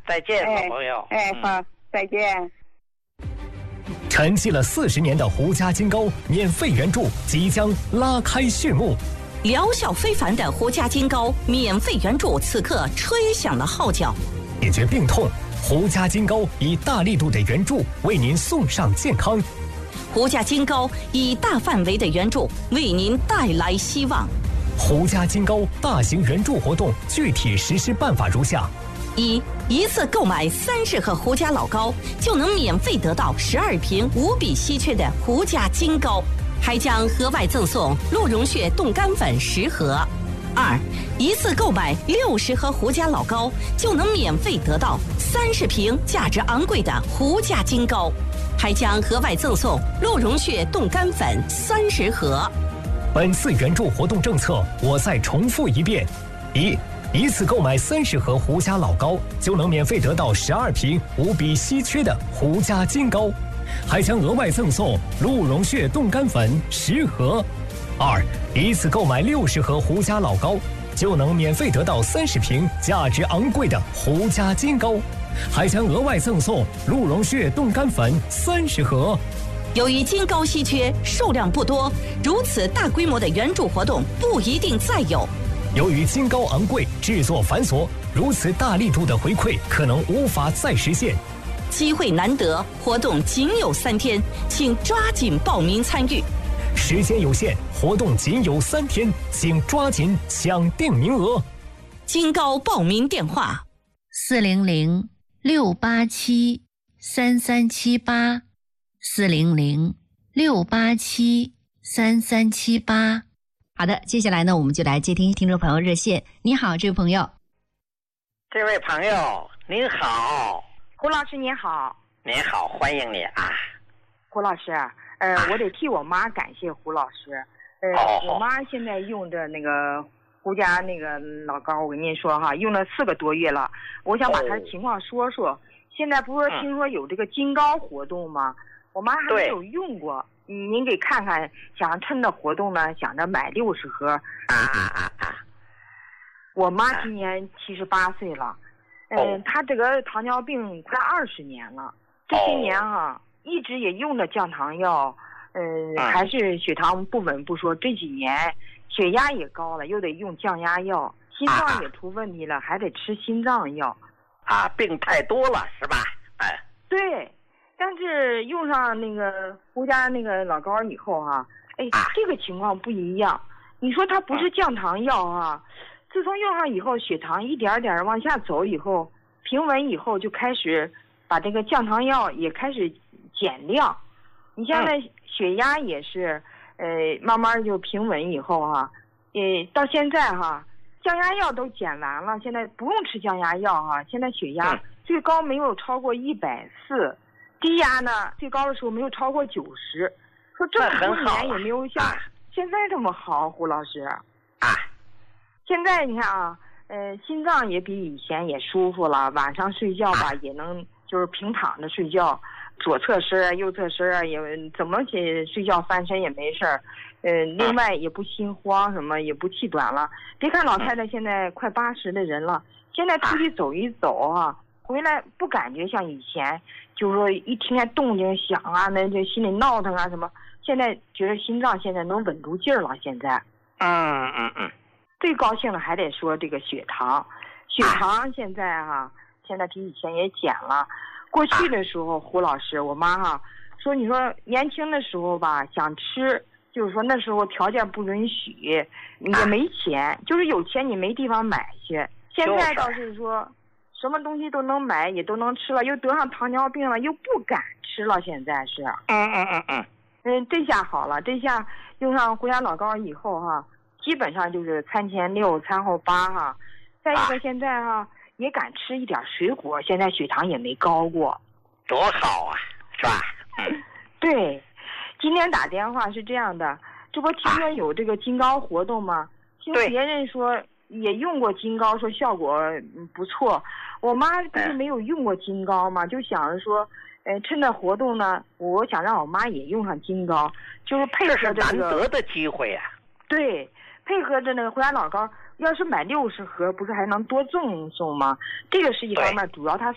再见，老朋友。 好，再见。 沉寂了40年的胡家金膏免费援助即将拉开序幕， 疗效非凡的胡家金膏免费援助此刻吹响了号角。 解决病痛，胡家金膏以大力度的援助为您送上健康。 胡家金膏以大范围的援助为您带来希望。 胡家金膏大型援助活动具体实施办法如下： 一次购买30盒胡家老膏，就能免费得到12瓶无比稀缺的胡家金膏，还将额外赠送鹿茸血冻干粉10盒。一次购买60盒胡家老膏，就能免费得到30瓶价值昂贵的胡家金膏，还将额外赠送鹿茸血冻干粉30盒。 本次援助活动政策，我再重复一遍：一次购买30盒胡家老膏，就能免费得到12瓶无比稀缺的胡家金膏，还将额外赠送鹿茸血冻干粉10盒。一次购买60盒胡家老膏，就能免费得到30瓶价值昂贵的胡家金膏，还将额外赠送鹿茸血冻干粉30盒。 由于金膏稀缺，数量不多，如此大规模的援助活动不一定再有。 由于金膏昂贵，制作繁琐，如此大力度的回馈可能无法再实现。 机会难得，活动仅有3天，请抓紧报名参与。 时间有限，活动仅有3天，请抓紧抢定名额。 金膏报名电话 ：400-687-3378，400-687-3378。好的，接下来呢，我们就来接听听众朋友热线。你好，这位朋友。 这位朋友您好。 胡老师您好。 您好，欢迎你啊。 胡老师，我得替我妈感谢胡老师。我妈现在用的那个胡家那个老膏，我跟您说哈，用了4个多月了。我想把她的情况说说。现在不是听说有这个金膏活动吗？我妈还没有用过。您给看看，想趁着活动呢，想着买60盒。我妈今年78岁了，她这个糖尿病快20年了，这些年一直也用着降糖药，还是血糖不稳不说，这几年血压也高了，又得用降压药，心脏也出问题了，还得吃心脏药。 病太多了是吧？ 对。但是用上那个胡家那个老膏以后这个情况不一样。你说它不是降糖药自从用上以后，血糖一点点往下走以后，平稳以后，就开始把这个降糖药也开始减量。你像那血压也是，慢慢就平稳以后到现在降压药都减完了，现在不用吃降压药现在血压最高没有超过140。低压呢，最高的时候没有超过90，说这么多年也没有像现在这么好，胡老师。现在你看心脏也比以前也舒服了，晚上睡觉吧也能就是平躺着睡觉，左侧身右侧身也怎么睡觉翻身也没事儿。另外也不心慌，什么也不气短了。别看老太太现在快80的人了，现在出去走一走回来不感觉像以前，就是说一听见动静响那就心里闹腾什么。现在觉得心脏现在能稳住劲儿了。现在，最高兴的还得说这个血糖现在现在比以前也减了。过去的时候，胡老师，我妈说，你说年轻的时候吧，想吃，就是说那时候条件不允许，也没钱，就是有钱你没地方买去。现在倒是说。什么东西都能买，也都能吃了，又得上糖尿病了，又不敢吃了。现在是，这下好了，这下用上胡家老膏以后基本上就是餐前6，餐后8再一个现在也敢吃一点水果，现在血糖也没高过， 多好是吧？ 对，今天打电话是这样的，这不听说有这个金膏活动吗？听别人说。也用过金膏，说效果不错。我妈不是没有用过金膏嘛，就想着说，趁着活动呢，我想让我妈也用上金膏，就是配合着这是难得的机会对，配合着那个胡家老膏，要是买60盒，不是还能多赠送吗？这个是一方面，主要它